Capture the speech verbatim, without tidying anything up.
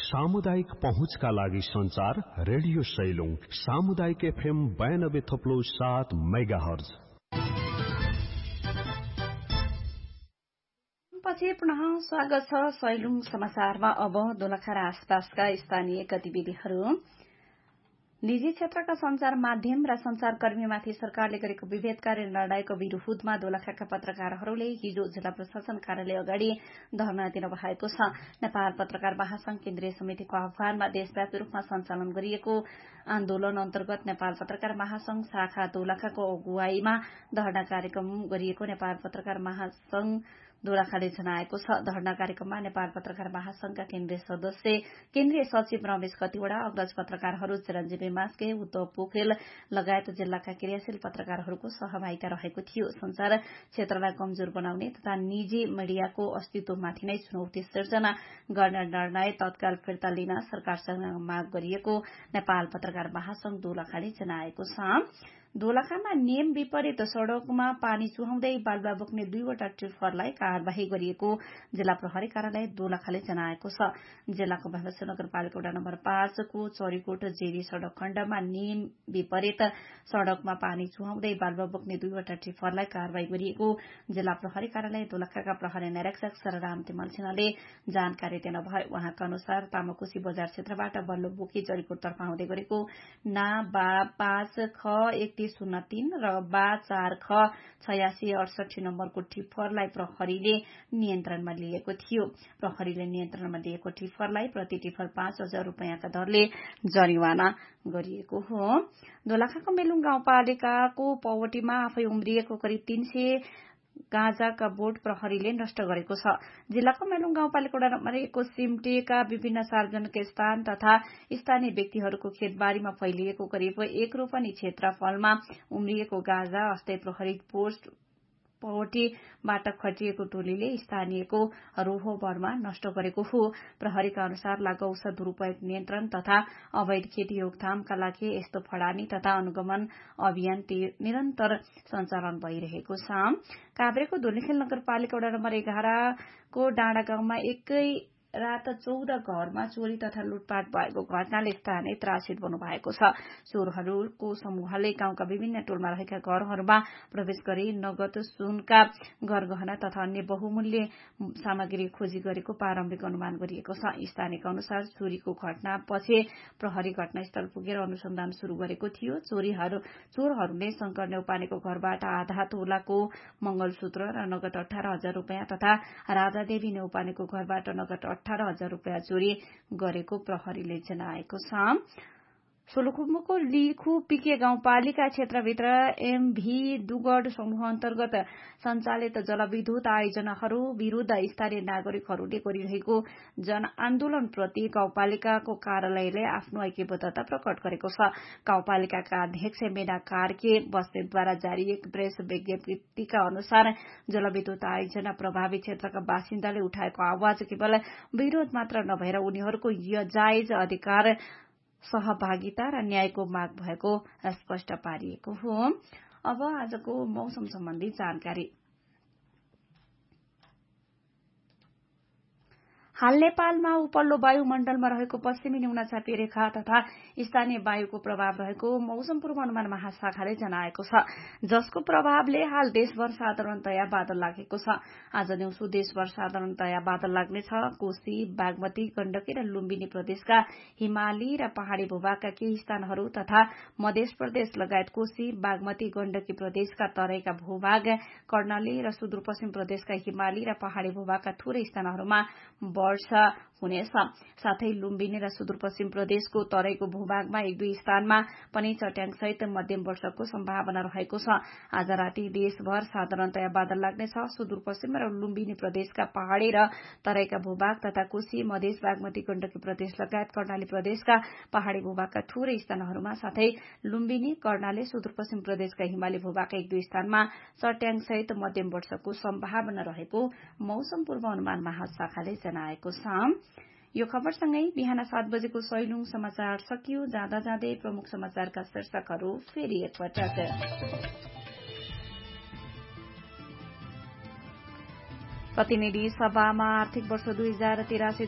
सामुदायिक पहुँचका लागि संचार रेडियो सैलुङ सामुदायिक एफएम बयानब्बे थोप्लो सात मेगाहर्ज। पछि पुनः स्वागत छ सैलुङ समाचारमा। अब दोलखा र आसपासका स्थानीय गतिविधिहरू। निजी क्षेत्रका संचार माध्यम र संचारकर्मीमाथि सरकारले गरेको विभेदकारी निर्णयको विरोधमा दोलखाका पत्रकारहरूले हिजो जिल्ला प्रशासन कार्यालय अगाडि धरना दिन भएको छ। नेपाल पत्रकार महासंघ केन्द्रीय समितिको आह्वानमा देशव्यापी रूपमा सञ्चालन गरिएको आन्दोलन अन्तर्गत नेपाल पत्रकार महासंघ शाखा दोलखाको अगुवाईमा धरना कार्यक्रम गरिएको नेपाल पत्रकार महासंघ दोलखाले जनाएको छ। धरना कार्यक्रममा नेपाल पत्रकार महासंघका केन्द्रीय सदस्य केन्द्रीय सचिव रमेश कतिवड़ा, अग्रज पत्रकारहरू चिरञ्जीवी मास्के, उद्धव पोखरेल लगायत जिल्लाका क्रियाशील पत्रकारहरूको सहभागिता रहेको थियो। संचार क्षेत्रलाई कमजोर बनाउने तथा निजी मीडियाको अस्तित्वमाथि नै चुनौती सिर्जना गर्ने निर्णय तत्काल फिर्ता लिन सरकारसँग माग गरिएको नेपाल पत्रकार महासंघ दोलखाले जनाएको छ। दोलखामा नियम विपरीत सड़कमा पानी चुहाउँदै बालुवा बोक्ने दुईवटा टिप्परलाई कार्यवाही गरिएको जिल्ला प्रहरी कार्यालय दोलखाले जनाएको छ। जिल्लाको भैंसी नगरपालिका वडा नम्बर पाँचको चौरीकोट जेरी सड़क खण्डमा नियम विपरीत सड़कमा पानी चुहाउँदै बालुवा बोक्ने दुईवटा टिप्परलाई कार्यवाही गरिएको जिल्ला प्रहरी कार्यालय दोलखाका प्रहरी निरीक्षक सरराम तिमल सिन्हाले जानकारी दिनुभयो। उहाँका अनुसार तामाकोशी बजार क्षेत्रबाट बल्लो बोकी जरीकोटतर्फ आउँदै गरेको ना बा पाँच ख एक शून्य तीन र बा चार ख छयासी अडसठी नम्बरको टिप्परलाई प्रहरीले नियन्त्रणमा लिएको थियो। प्रहरीले नियन्त्रणमा लिएको टिप्परलाई प्रति टिप्पर पाँच हजार रूपियाँका दरले जरिवाना गरिएको हो। दोलखाको मेलुङ गाउँपालिकाको पौवटीमा आफै उम्रिएको करिब तीन सय गाँजाका बोट प्रहरीले नष्ट गरेको छ। जिल्लाको मेलुङ गाउँपालिका वडा नम्बर एकको सिमटेका विभिन्न सार्वजनिक स्थान तथा स्थानीय व्यक्तिहरूको खेतबारीमा फैलिएको करिब एक रोपनी क्षेत्रफलमा उम्रिएको गाँजा अस्ति प्रहरी पोस्ट पौवटीबाट खटिएको टोलीले स्थानीयको रोहोबरमा नष्ट गरेको हो। प्रहरीका अनुसार लागु औषध दुरूपयोग नियन्त्रण तथा अवैध खेती रोकथामका लागि यस्तो फडानी तथा अनुगमन अभियान निरन्तर सञ्चालन भइरहेको छ। काभ्रेको दोलीखेल नगरपालिका वडा नम्बर एघारको डाँडा गाउँमा एकै रात चौध घरमा चोरी तथा लुटपाट भएको घटनाले स्थानीय त्रासित बन्नु भएको छ। चोरहरूको समूहले गाउँका विभिन्न टोलमा रहेका घरहरूमा प्रवेश गरी नगद सुनका गरगहना तथा अन्य बहुमूल्य सामग्री खोजी गरेको प्रारम्भिक अनुमान गरिएको छ। स्थानीयका अनुसार चोरीको घटनापछि प्रहरी घटनास्थल पुगेर अनुसन्धान शुरू गरेको थियो। चोरीहरू चोरहरूले शंकर नेउपानेको घरबाट आधा तोलाको मंगलसूत्र र नगद अठार हजार रूपियाँ तथा राजादेवी नेउपानेको घरबाट नगद अठार हजार रूपियाँ चोरी गरेको प्रहरीले जनाएको छ। सोलुखुम्बुको लिखु पिके गाउँपालिका क्षेत्रभित्र एमभी दुगड समूह अन्तर्गत सञ्चालित जलविद्युत आयोजनाहरू विरूद्ध स्थानीय नागरिकहरूले गरिरहेको जनआन्दोलनप्रति गाउँपालिकाको कार्यालयले आफ्नो ऐक्यबद्धता प्रकट गरेको छ। गाउँपालिकाका अध्यक्ष मेना कार्के बस्नेतद्वारा जारी एक प्रेस विज्ञप्तिका अनुसार जलविद्युत आयोजना प्रभावित क्षेत्रका बासिन्दाले उठाएको आवाज केवल विरोध मात्र नभएर उनीहरूको जायज अधिकार सहभागिता र न्यायको माग भएको स्पष्ट पारिएको हो। अब आजको मौसम सम्बन्धी जानकारी। हाल नेपालमा उपल्लो वायुमण्डलमा रहेको पश्चिमी न्यूनचापी रेखा तथा स्थानीय वायुको प्रभाव रहेको मौसम पूर्वानुमान महाशाखाले जनाएको छ, जसको प्रभावले हाल देशभर साधारणतया बादल लागेको छ। आज दिउँसो देशभर साधारणतया बादल लाग्नेछ। कोशी, बागमती, गण्डकी र लुम्बिनी प्रदेशका हिमाली र पहाड़ी भूभागका केही स्थानहरू तथा मध्य प्रदेश लगायत कोशी, बागमती, गण्डकी प्रदेशका तराईका भूभाग, कर्णाली र सुदूरपश्चिम प्रदेशका हिमाली र पहाड़ी भूभागका थोरै स्थानहरूमा वर्षा हुनेछ। साथै लुम्बिनी र सुदूरपश्चिम प्रदेशको तराईको भूभागमा एक दुई स्थानमा पनि चट्याङसहित मध्यम वर्षाको सम्भावना रहेको छ। आज राति देशभर साधारणतया बादल लाग्नेछ। सुदूरपश्चिम र लुम्बिनी प्रदेशका पहाड़ी र तराईका भूभाग तथा कोशी, मधेस, बागमती, गण्डकी प्रदेश लगायत कर्णाली प्रदेशका पहाड़ी भूभागका थोरै स्थानहरूमा साथै लुम्बिनी, कर्णाली, सुदूरपश्चिम प्रदेशका हिमाली भूभागका एक दुई स्थानमा चट्याङसहित मध्यम वर्षाको सम्भावना रहेको मौसम पूर्वानुमान महाशाखाले जनाएको छ। यो खबरसँगै बिहान सात बजेको सैलुङ समाचार सकियो। जाँदा जाँदै प्रमुख समाचारका शीर्षकहरू फेरि एकपटक। प्रतिनिधि सभामा आर्थिक वर्ष दुई हजार तिरासी